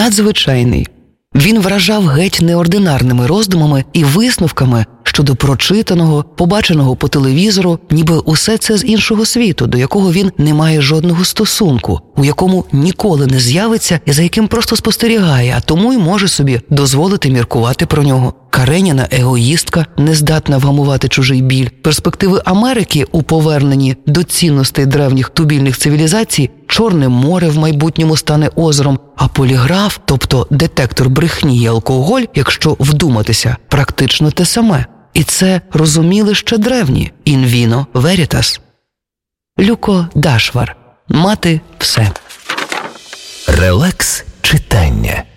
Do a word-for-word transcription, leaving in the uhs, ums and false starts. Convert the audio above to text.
надзвичайний. Він вражав геть неординарними роздумами і висновками щодо прочитаного, побаченого по телевізору, ніби усе це з іншого світу, до якого він не має жодного стосунку, у якому ніколи не з'явиться і за яким просто спостерігає, а тому й може собі дозволити міркувати про нього. Кареніна – егоїстка, не здатна вгамувати чужий біль. Перспективи Америки у поверненні до цінностей древніх тубільних цивілізацій – Чорне море в майбутньому стане озером, а поліграф, тобто детектор брехні і алкоголь, якщо вдуматися, практично те саме. І це розуміли ще древні – «in vino veritas». Люко Дашвар. Мати все. Релакс читання.